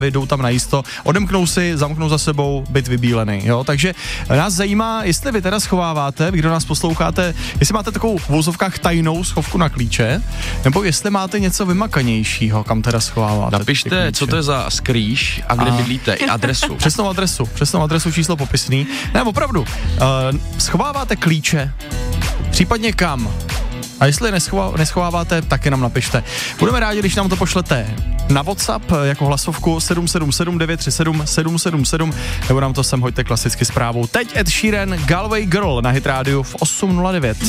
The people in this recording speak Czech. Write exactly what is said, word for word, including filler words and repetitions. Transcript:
jdou tam najisto, odemknou si, zamknou za sebou, byt vybílený, jo, takže nás zajímá, jestli vy teda schováváte, kdo nás posloucháte, jestli máte takovou v vozovkách tajnou schovku na klíče, nebo jestli máte něco vymakanějšího, kam teda schováváte. Napište, co to je za skrýš a kde a... bydlíte, i adresu. Přesnou adresu, přesnou adresu, číslo popisný. Ne, opravdu, uh, schováváte klíče, případně kam? A jestli neschová, neschováváte, taky nám napište. Budeme rádi, když nám to pošlete na WhatsApp jako hlasovku sedm sedm sedm devět tři sedm sedm sedm sedm, nebo nám to sem hoďte klasicky zprávou. Teď Ed Sheeran, Galway Girl na Hit rádiu v osm nula devět.